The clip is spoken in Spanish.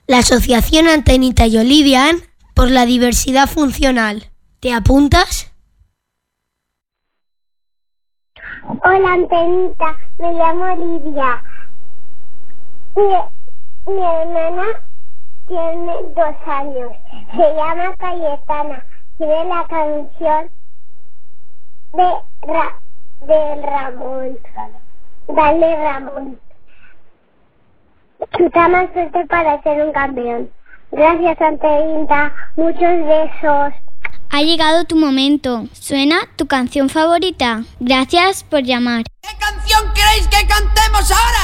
la Asociación Antenita y Olivian por la diversidad funcional. ¿Te apuntas? Hola, Antenita, me llamo Olivia. Mi hermana tiene 2 años, se llama Cayetana. Tiene la canción de Ramón. Dale, Ramón. Tú te más suerte para ser un campeón. Gracias, Antenita. Muchos besos. Ha llegado tu momento. ¿Suena tu canción favorita? Gracias por llamar. ¿Qué canción queréis que cantemos ahora?